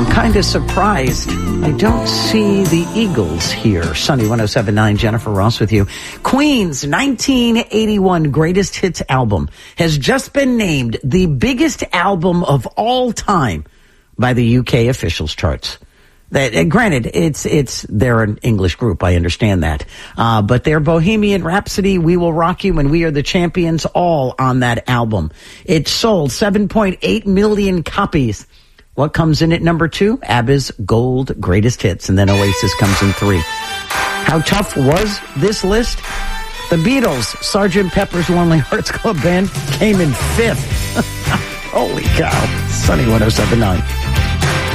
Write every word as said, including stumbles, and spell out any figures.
I'm kind of surprised I don't see the Eagles here. Sunny one oh seven point nine, Jennifer Ross with you. Queen's nineteen eighty-one Greatest Hits album has just been named the biggest album of all time by the U K officials charts. That, uh, granted, it's it's they're an English group. I understand that, uh, but their Bohemian Rhapsody, We Will Rock You, and We Are the Champions, all on that album. It sold seven point eight million copies. What comes in at number two? ABBA's Gold Greatest Hits, and then Oasis comes in three. How tough was this list? The Beatles, Sergeant Pepper's Lonely Hearts Club Band, came in fifth. Holy cow! Sunny one oh seven point nine.